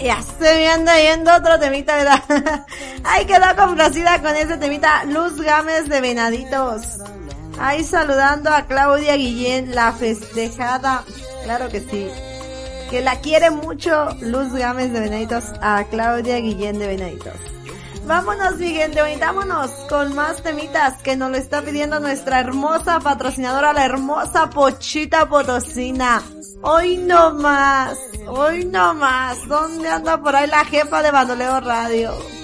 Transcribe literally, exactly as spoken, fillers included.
Ya se me anda yendo otro temita, ¿verdad? Ay, quedó complacida con ese temita. Luz Gámez de Venaditos. Ahí saludando a Claudia Guillén, la festejada. Claro que sí. Que la quiere mucho Luz Gámez de Venaditos a Claudia Guillén de Venaditos. Vámonos, mi gente, vámonos con más temitas que nos lo está pidiendo nuestra hermosa patrocinadora, la hermosa Pochita Potosina. Hoy no más, hoy no más. ¿Dónde anda por ahí la jefa de Bandoleo Radio?